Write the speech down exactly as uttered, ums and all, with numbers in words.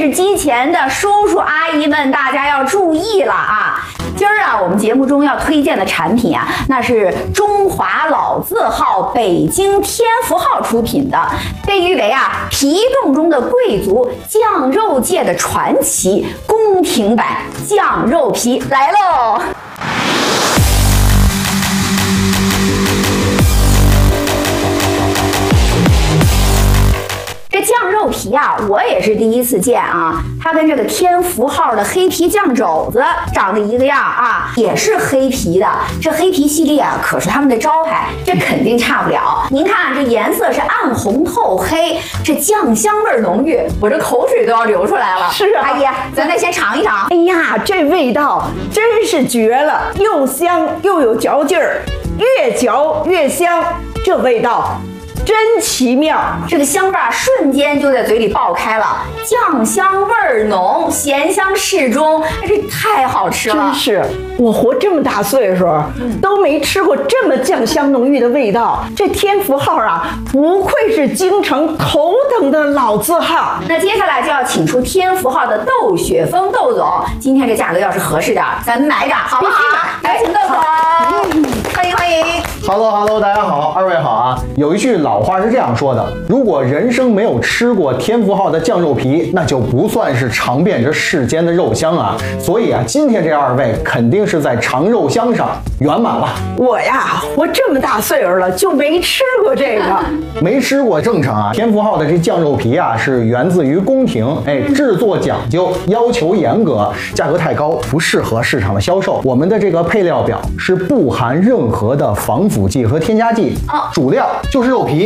视机前的叔叔阿姨们，大家要注意了啊！今儿啊，我们节目中要推荐的产品啊，那是中华老字号北京天福号出品的，被誉为啊皮冻中的贵族，酱肉界的传奇，宫廷版酱肉皮来喽！这酱肉皮啊，我也是第一次见啊。它跟这个天福号的黑皮酱肘子长得一个样啊，也是黑皮的。这黑皮系列啊，可是他们的招牌，这肯定差不了。您看这颜色是暗红透黑，这酱香味浓郁，我这口水都要流出来了。 是啊， 阿姨，咱再先尝一尝。 哎呀，这味道真是绝了，又香又有嚼劲儿，越嚼越香，这味道真奇妙， 这个香味儿瞬间就在嘴里爆开了，酱香味儿浓，咸香适中，这太好吃了。 真是，我活这么大岁数，嗯、都没吃过这么酱香浓郁的味道。这天福号啊，不愧是京城头等的老字号。 那接下来就要请出天福号的窦雪峰窦总，今天这价格要是合适点，咱们买点好不好？来，请窦总，嗯、欢迎欢迎。 Hello Hello， 大家好，二位好啊。有一句老话是这样说的：如果人生没有吃过天福号的酱肉皮，那就不算是尝遍这世间的肉香啊。所以啊，今天这二位肯定是在尝肉香上圆满了。 我呀，我这么大岁数了，就没吃过这个。 没吃过正常啊。天福号的这酱肉皮啊，是源自于宫廷，哎，制作讲究，要求严格，价格太高，不适合市场的销售。我们的这个配料表是不含任何的防腐剂和添加剂，主料就是肉皮。